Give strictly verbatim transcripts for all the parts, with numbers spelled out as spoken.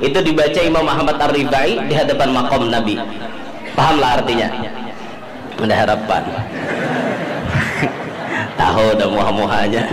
itu dibaca Imam Ahmad Ar-Rifai di hadapan makom Nabi. Pahamlah artinya? Ada harapan. Tahu dah muha-muhanya.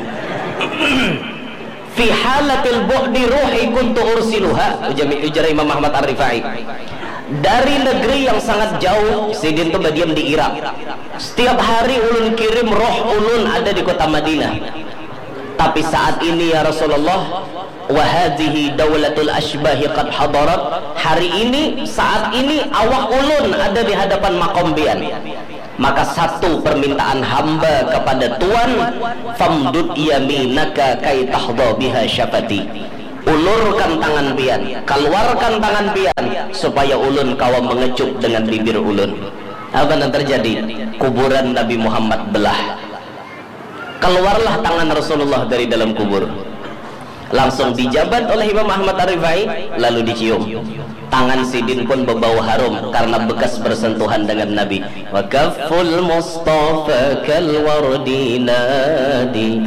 Fi halatil bu'di ruhi kuntu ursiluha, ujar Imam Ahmad Ar-Rifai. Dari negeri yang sangat jauh, Sidin itu berdiam di Irak. Setiap hari ulun kirim roh ulun ada di kota Madinah. Tapi saat ini ya Rasulullah, wa hadhihi daulatul ashbahi qad hadarat. Hari ini, saat ini awak ulun ada di hadapan makom bian. Maka satu permintaan hamba kepada Tuhan, famdud yaminaka kai tahdha biha syafati. Ulurkan tangan pian, keluarkan tangan pian, supaya ulun kawa mengecup dengan bibir ulun. Apa yang terjadi? Kuburan Nabi Muhammad belah. Keluarlah tangan Rasulullah dari dalam kubur. Langsung dijabat oleh Imam Ahmad Ar-Rifai, lalu dicium. Tangan Sidin pun berbau harum karena bekas bersentuhan dengan Nabi. Wa kafful Mustafa kal wardi nadi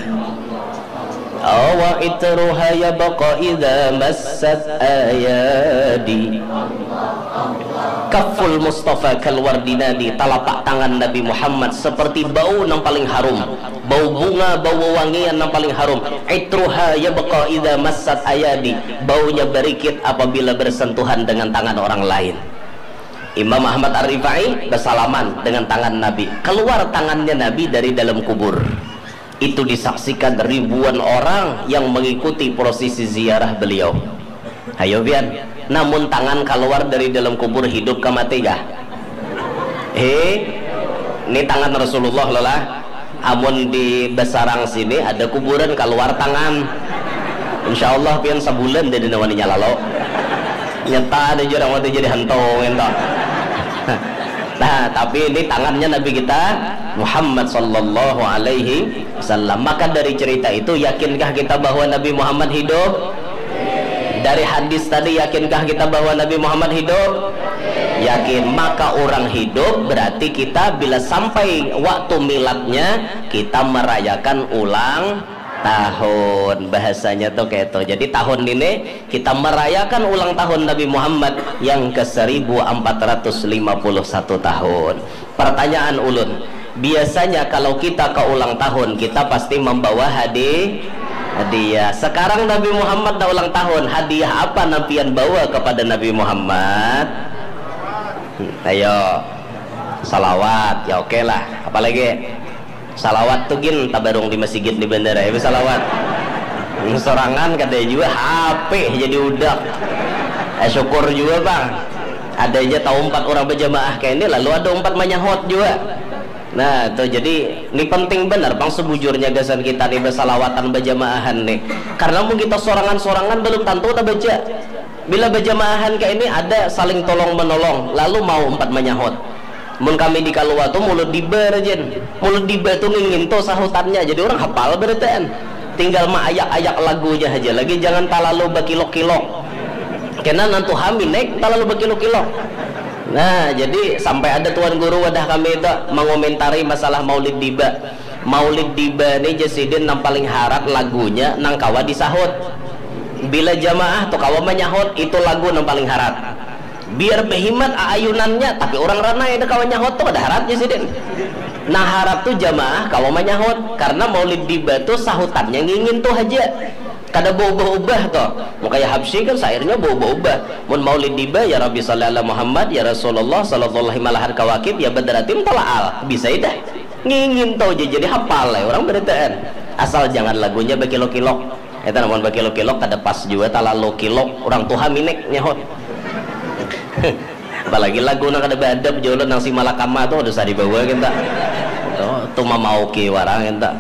awa itruha yabqa idza massat ayadi. Kaful Mustafa kalwardinadi, telapak tangan Nabi Muhammad seperti bau yang paling harum, bau bunga, bau wangian yang paling harum. Itruha yabqa idza massat ayadi, baunya berikit apabila bersentuhan dengan tangan orang lain. Imam Ahmad Ar-Rifai bersalaman dengan tangan Nabi, keluar tangannya Nabi dari dalam kubur. Itu disaksikan ribuan orang yang mengikuti prosesi ziarah beliau. Ayo biar, namun tangan keluar dari dalam kubur hidup ke mati kah? Eh, ini tangan Rasulullah lah. Amun di Besarang sini ada kuburan keluar tangan. Insya Allah pian sebulan dari nawaninya lalu. Nyata ada jurang waktu jadi hantong entah. Nah, tapi ini tangannya Nabi kita Muhammad sallallahu alaihi wasallam. Maka dari cerita itu, yakinkah kita bahwa Nabi Muhammad hidup? Dari hadis tadi, yakinkah kita bahwa Nabi Muhammad hidup? Yakin. Maka orang hidup berarti kita bila sampai waktu miladnya, kita merayakan ulang tahun. Bahasanya tuh kayak itu. Jadi tahun ini kita merayakan ulang tahun Nabi Muhammad yang ke seribu empat ratus lima puluh satu tahun. Pertanyaan ulun, biasanya kalau kita ke ulang tahun, kita pasti membawa hadiah. Hadiah. Sekarang Nabi Muhammad dah ulang tahun, hadiah apa nampian bawa kepada Nabi Muhammad? Hmm, ayo, salawat. Ya oke lah. Apalagi? Salawat tuh gin tabarung di masjid di bandara ya salawat. Sorangan kada juga H P jadi udah. Eh, syukur juga bang. Ada aja tahu empat orang berjamaah kayak ini, lalu ada empat manyahot juga. Nah tuh jadi ini penting benar bang sebujurnya gasan kita nih bersalawatan berjamaahan nih. Karena mau kita sorangan-sorangan belum tentu kita baca. Bila berjamaahan kayak ini ada saling tolong menolong, lalu mau empat manyahot. Mun kami di Kalua tuh mulut diba aja, mulut diba tuh ngingin tuh sahutannya, jadi orang hafal beretaan. Tinggal mah ayak-ayak lagunya aja, lagi jangan talalu bakilok-kilok. Karena nantu hamil naik talalu bakilok-kilok. Nah jadi sampai ada tuan guru wadah kami itu mengomentari masalah Maulid Diba. Maulid Diba ini Jasidin yang paling harap lagunya nang kawa disahut. Bila jamaah tuh kawa menyahut itu lagu yang paling harap. Biar behimat ayunannya, tapi orang ranai ada kawan nyahot tuh ada harapnya sih Den. Nah harap tuh jamaah kawan menyahot karena Maulid Diba tuh sahutannya ngingin tuh aja. Kada bau-bau ubah tuh. Makanya Habsyi kan sairnya bau-bau ubah. Mun Maulid Diba ya Rabbi sallallahu alaihi Muhammad ya Rasulullah sallallahu alaihi malahar kawakib ya badratim talaal. Bisa dah. Ngingin tuh aja jadi hafal ya orang beritaan. Asal jangan lagunya bakilok-kilok. Eta namun bakilok-kilok kada pas juga talalu kilok orang tuha minek nyahot. Apalagi lagu nak ada badab jualan nang si malakama tuh udah sadi bawa kita tuh tuh mau ki warang kita